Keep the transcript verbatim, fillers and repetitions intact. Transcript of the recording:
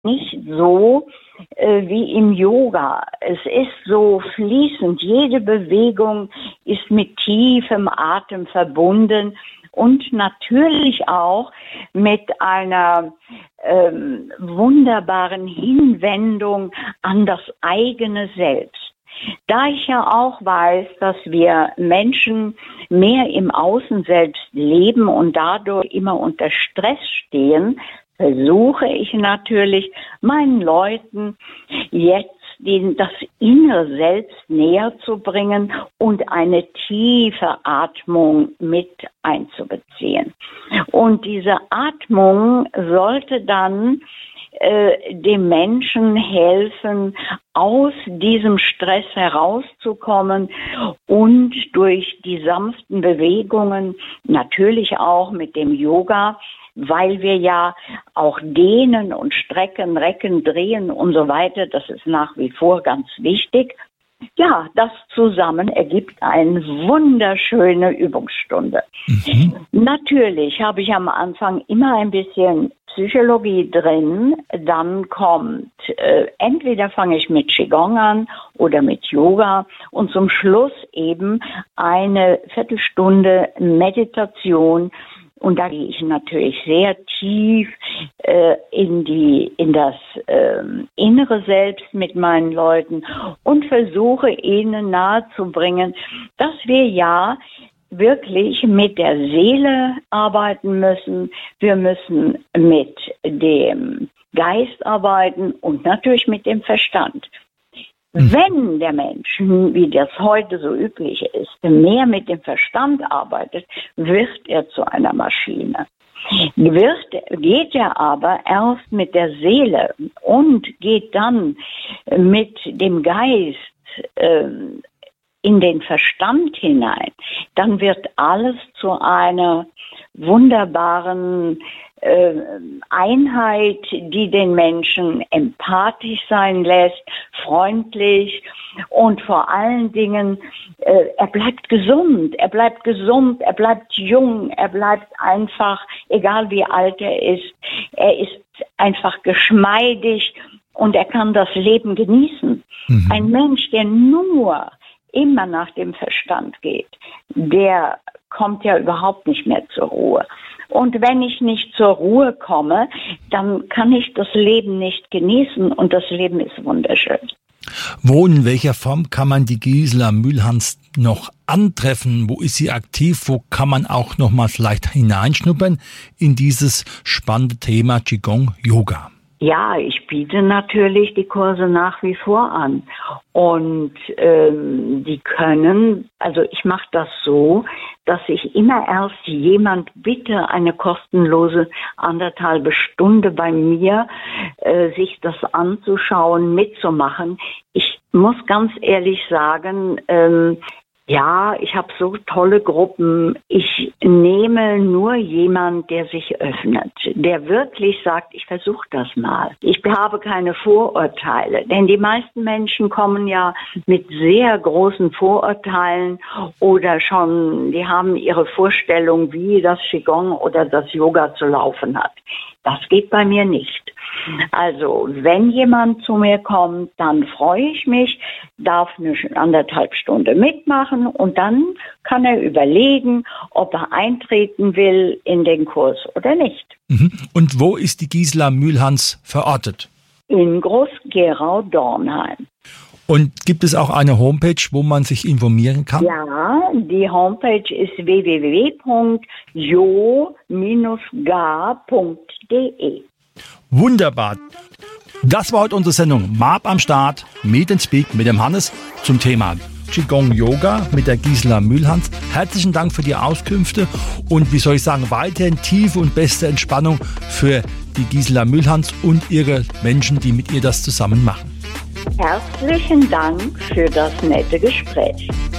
nicht so äh, wie im Yoga. Es ist so fließend. Jede Bewegung ist mit tiefem Atem verbunden und natürlich auch mit einer ähm, wunderbaren Hinwendung an das eigene Selbst. Da ich ja auch weiß, dass wir Menschen mehr im Außen selbst leben und dadurch immer unter Stress stehen, versuche ich natürlich meinen Leuten jetzt den, das innere Selbst näher zu bringen und eine tiefe Atmung mit einzubeziehen. Und diese Atmung sollte dann äh, dem Menschen helfen, aus diesem Stress herauszukommen und durch die sanften Bewegungen, natürlich auch mit dem Yoga, weil wir ja auch dehnen und strecken, recken, drehen und so weiter, das ist nach wie vor ganz wichtig. Ja, das zusammen ergibt eine wunderschöne Übungsstunde. Mhm. Natürlich habe ich am Anfang immer ein bisschen Psychologie drin, dann kommt, äh, entweder fange ich mit Qigong an oder mit Yoga und zum Schluss eben eine Viertelstunde Meditation. Und da gehe ich natürlich sehr tief äh, in die in das äh, innere Selbst mit meinen Leuten und versuche ihnen nahezubringen, dass wir ja wirklich mit der Seele arbeiten müssen. Wir müssen mit dem Geist arbeiten und natürlich mit dem Verstand. Wenn der Mensch, wie das heute so üblich ist, mehr mit dem Verstand arbeitet, wird er zu einer Maschine. Wird, geht er aber erst mit der Seele und geht dann mit dem Geist äh, in den Verstand hinein, dann wird alles zu einer wunderbaren äh, Einheit, die den Menschen empathisch sein lässt, freundlich und vor allen Dingen, äh, er bleibt gesund, er bleibt gesund, er bleibt jung, er bleibt einfach, egal wie alt er ist, er ist einfach geschmeidig und er kann das Leben genießen. Mhm. Ein Mensch, der nur immer nach dem Verstand geht, der kommt ja überhaupt nicht mehr zur Ruhe. Und wenn ich nicht zur Ruhe komme, dann kann ich das Leben nicht genießen und das Leben ist wunderschön. Wo und in welcher Form kann man die Gisela Mühlhans noch antreffen? Wo ist sie aktiv? Wo kann man auch noch mal vielleicht hineinschnuppern in dieses spannende Thema Qigong Yoga? Ja, ich biete natürlich die Kurse nach wie vor an und ähm, die können, also ich mache das so, dass ich immer erst jemand bitte, eine kostenlose anderthalbe Stunde bei mir äh, sich das anzuschauen, mitzumachen. Ich muss ganz ehrlich sagen, ähm, ja, ich habe so tolle Gruppen. Ich nehme nur jemand, der sich öffnet, der wirklich sagt, ich versuche das mal. Ich habe keine Vorurteile, denn die meisten Menschen kommen ja mit sehr großen Vorurteilen oder schon, die haben ihre Vorstellung, wie das Qigong oder das Yoga zu laufen hat. Das geht bei mir nicht. Also, wenn jemand zu mir kommt, dann freue ich mich, darf eine anderthalb Stunde mitmachen und dann kann er überlegen, ob er eintreten will in den Kurs oder nicht. Und wo ist die Gisela Mühlhans verortet? In Groß-Gerau-Dornheim. Und gibt es auch eine Homepage, wo man sich informieren kann? Ja, die Homepage ist w w w punkt jo Bindestrich ga punkt de. Wunderbar. Das war heute unsere Sendung Mab am Start, Meet and Speak mit dem Hannes zum Thema Qigong Yoga mit der Gisela Mühlhans. Herzlichen Dank für die Auskünfte und wie soll ich sagen, weiterhin tiefe und beste Entspannung für die Gisela Mühlhans und ihre Menschen, die mit ihr das zusammen machen. Herzlichen Dank für das nette Gespräch.